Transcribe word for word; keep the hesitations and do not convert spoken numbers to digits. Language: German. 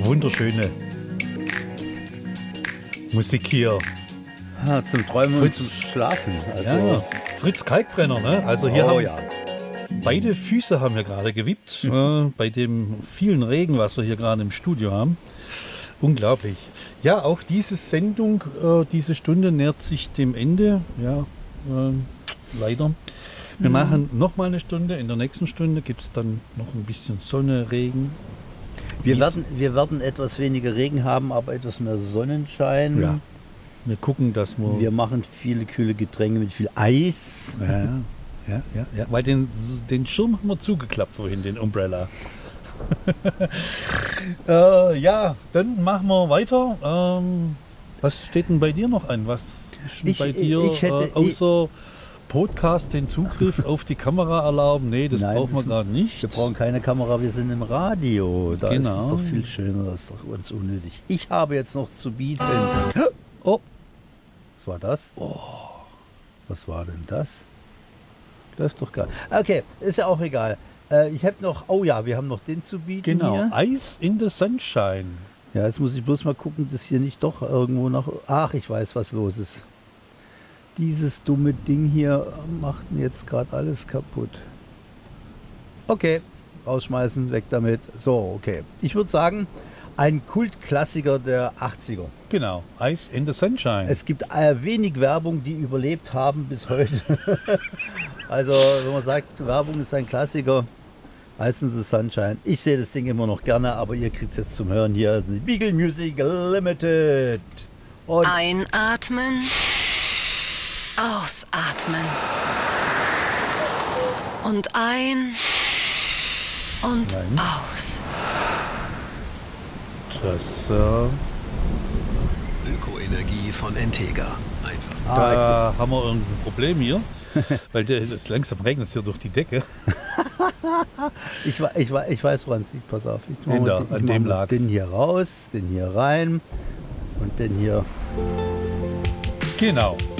wunderschöne Musik hier. Ja, zum Träumen Fritz, und zum Schlafen. Also, ja, Fritz Kalkbrenner, ne? Also hier oh haben ja. beide Füße haben wir gerade gewippt, äh, bei dem vielen Regen, was wir hier gerade im Studio haben. Unglaublich. Ja, auch diese Sendung, äh, diese Stunde nähert sich dem Ende. Ja, äh, leider. Wir mhm. machen noch mal eine Stunde. In der nächsten Stunde gibt es dann noch ein bisschen Sonne, Regen. Wir werden, wir werden etwas weniger Regen haben, aber etwas mehr Sonnenschein. Ja. Wir gucken, dass wir... Wir machen viele kühle Getränke mit viel Eis. Ja, ja, ja, ja. Weil den, den Schirm haben wir zugeklappt vorhin, den Umbrella. äh, ja, dann machen wir weiter. Ähm, was steht denn bei dir noch an? Was ist denn Ich- bei dir ich hätte- äh, außer Podcast den Zugriff auf die Kamera erlauben? Nee, das Nein, brauchen wir das- gerade nicht. Wir brauchen keine Kamera, wir sind im Radio. Da Genau. ist es doch viel schöner, das ist doch ganz unnötig. Ich habe jetzt noch zu bieten. Oh, Was war das? Oh, was war denn das? Läuft doch gar nicht. Okay, ist ja auch egal. Äh, ich habe noch, oh ja, wir haben noch den zu bieten genau. hier. Ice in the Sunshine. Ja, jetzt muss ich bloß mal gucken, dass hier nicht doch irgendwo noch... Ach, ich weiß, was los ist. Dieses dumme Ding hier macht mir jetzt gerade alles kaputt. Okay, rausschmeißen, weg damit. So, okay. Ich würde sagen, ein Kultklassiker der achtziger. Genau, Ice in the Sunshine. Es gibt äh, wenig Werbung, die überlebt haben bis heute. Also, wenn man sagt, Werbung ist ein Klassiker, Ice in the Sunshine. Ich sehe das Ding immer noch gerne, aber ihr kriegt es jetzt zum Hören hier. Die Beagle Music Limited. Und Einatmen, ausatmen. Und ein und Nein. aus. Das, äh, Ökoenergie von Entega. Einfach. da haben wir irgendein Problem hier. Weil der, das langsam regnet es hier durch die Decke. ich, wa- ich, wa- ich weiß, woran es liegt. Pass auf. Ich mach In mal der- den- ich an mach dem mal lag's. den hier raus, den hier rein und den hier. Genau.